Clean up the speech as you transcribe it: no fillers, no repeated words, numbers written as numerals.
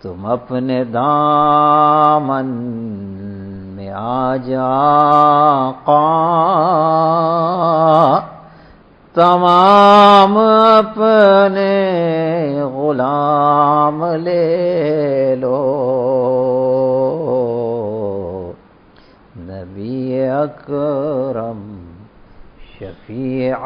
तुम अपने दामन में आ जा आका, तमाम अपने गुलाम ले लो। नबी अकरम शफी